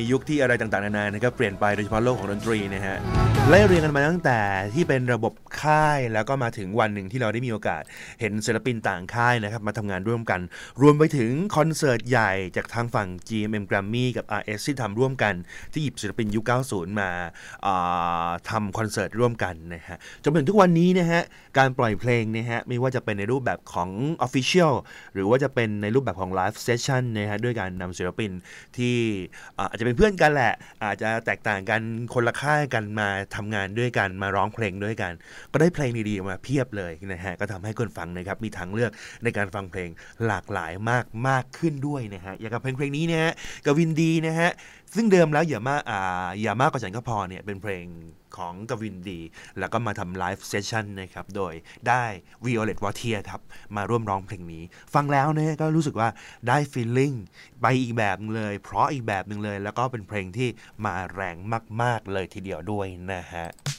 ยุคที่อะไรต่างๆนานานะครับเปลี่ยนไปโดยเฉพาะโลกของดนตรีนะฮะไล่เรียงกันมาตั้งแต่ที่เป็นระบบค่ายแล้วก็มาถึงวันหนึ่งที่เราได้มีโอกาสเห็นศิลปินต่างค่ายนะครับมาทำงานร่วมกันรวมไปถึงคอนเสิร์ตใหญ่จากทางฝั่ง GMM Grammy กับ RS ที่ทำร่วมกันที่หยิบศิลปินยุค 90 มาทำคอนเสิร์ตร่วมกันนะฮะจนถึงทุกวันนี้นะฮะการปล่อยเพลงนะฮะไม่ว่าจะเป็นในรูปแบบของ Official หรือว่าจะเป็นในรูปแบบของ Live Session นะฮะด้วยการนำศิลปินที่อาจจะเป็นเพื่อนกันแหละอาจจะแตกต่างกันคนละค่ายกันมาทำงานด้วยกันมาร้องเพลงด้วยกันก็ได้เพลงดีๆมาเพียบเลยนะฮะก็ทำให้คนฟังนะครับมีทางเลือกในการฟังเพลงหลากหลายมากขึ้นด้วยนะฮะอย่างกับเพลงนี้นะฮะกวินดีนะฮะซึ่งเดิมแล้วอย่ามากกว่าฉันก็พอเนี่ยเป็นเพลงของกวินดีแล้วก็มาทำไลฟ์เซสชั่นนะครับโดยได้ Violet Watia ครับมาร่วมร้องเพลงนี้ฟังแล้วเนี่ยก็รู้สึกว่าได้ feeling ไปอีกแบบนึงเลยเพราะอีกแบบนึงเลยแล้วก็เป็นเพลงที่มาแรงมากๆเลยทีเดียวด้วยนะฮะ